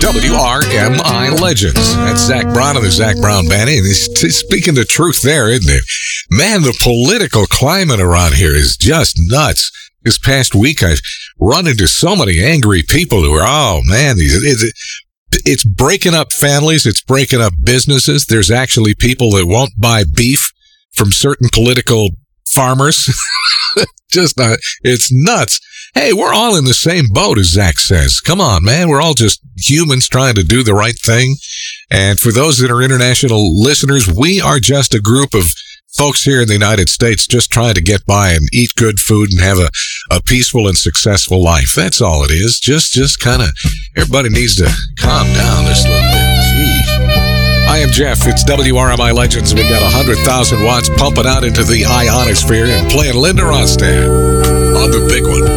WRMI Legends. That's Zach Brown of the Zach Brown Band. And he's speaking the truth there, isn't it? Man, the political climate around here is just nuts. This past week, I've run into so many angry people who are, oh, man, it's breaking up families. It's breaking up businesses. There's actually people that won't buy beef from certain political farmers. It's nuts. Hey, we're all in the same boat, as Zach says. Come on, man. We're all just humans trying to do the right thing. And for those that are international listeners, we are just a group of folks here in the United States just trying to get by and eat good food and have a peaceful and successful life. That's all it is. Just kind of, everybody needs to calm down just a little bit. Jeez. I am Jeff. It's WRMI Legends. We got 100,000 watts pumping out into the ionosphere and playing Linda Ronstadt on the big one.